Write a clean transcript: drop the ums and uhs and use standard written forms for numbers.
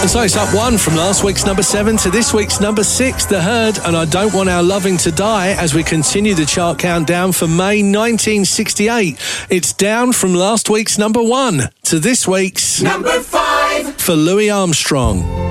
And so it's up one from last week's number 7 to this week's number 6, The Herd, and I Don't Want Our Loving to Die, as we continue the chart countdown for May 1968. It's down from last week's number 1 to this week's number 5 for Louis Armstrong.